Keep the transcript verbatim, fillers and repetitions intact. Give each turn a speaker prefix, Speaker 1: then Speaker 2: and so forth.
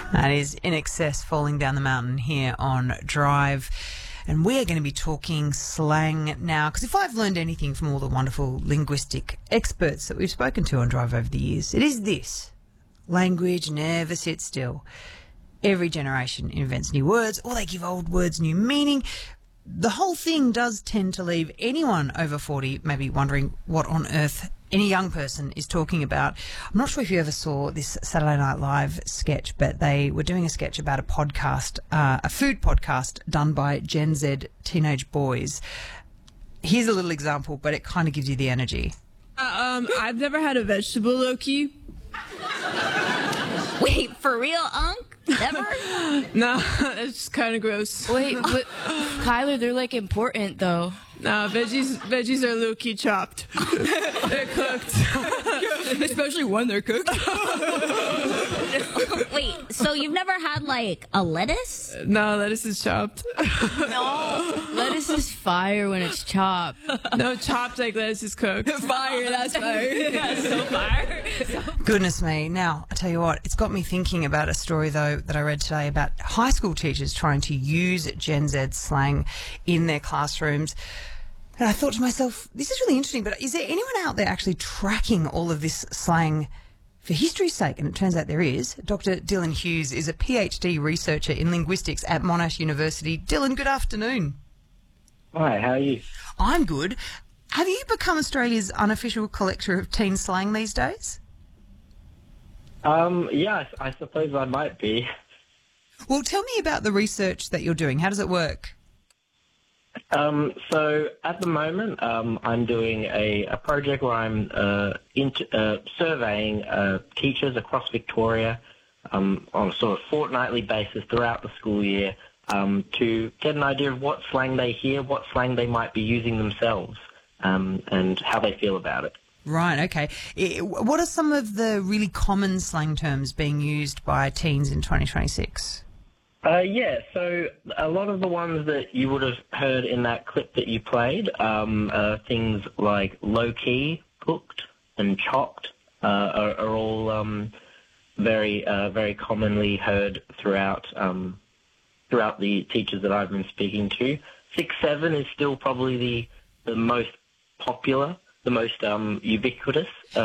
Speaker 1: That is In Excess, Falling Down the Mountain here on Drive. And we are going to be talking slang now, because if I've learned anything from all the wonderful linguistic experts that we've spoken to on Drive over the years, it is this: language never sits still. Every generation invents new words, or they give old words new meaning. The whole thing does tend to leave anyone over forty maybe wondering what on earth any young person is talking about. I'm not sure if you ever saw this Saturday Night Live sketch, but they were doing a sketch about a podcast, uh, a food podcast done by Gen Z teenage boys. Here's a little example, but it kind of gives you the energy.
Speaker 2: Uh, um, I've never had a vegetable, Loki.
Speaker 3: Wait, for real, Unc? Never?
Speaker 2: No, it's kind of gross.
Speaker 4: Wait, but Kyler, they're like important though.
Speaker 2: No, veggies veggies are low-key chopped. They're cooked. Especially when they're cooked.
Speaker 3: Wait, so you've never had like a lettuce?
Speaker 2: No, lettuce is chopped.
Speaker 4: No, lettuce is fire when it's chopped.
Speaker 2: No, chopped like lettuce is cooked.
Speaker 4: Fire, that's fire.
Speaker 3: That's so fire.
Speaker 1: Goodness me. Now, I tell you what, it's got me thinking about a story, though, that I read today about high school teachers trying to use Gen Z slang in their classrooms. And I thought to myself, this is really interesting, but is there anyone out there actually tracking all of this slang for history's sake? And it turns out there is. Doctor Dylan Hughes is a PhD researcher in linguistics at Monash University. Dylan, good afternoon.
Speaker 5: Hi, how are you?
Speaker 1: I'm good. Have you become Australia's unofficial collector of teen slang these days?
Speaker 5: Um, yeah, I suppose I might be.
Speaker 1: Well, tell me about the research that you're doing. How does it work?
Speaker 5: Um, so at the moment, um, I'm doing a, a project where I'm uh, int- uh, surveying uh, teachers across Victoria um, on a sort of fortnightly basis throughout the school year um, to get an idea of what slang they hear, what slang they might be using themselves, um, and how they feel about it.
Speaker 1: Right, okay. I- What are some of the really common slang terms being used by teens in twenty twenty-six?
Speaker 5: Uh, yeah, so a lot of the ones that you would have heard in that clip that you played, um, uh, things like low-key, cooked, and chopped, uh, are, are all um, very, uh, very commonly heard throughout um, throughout the teachers that I've been speaking to. Six seven is still probably the the most popular, the most um, ubiquitous uh,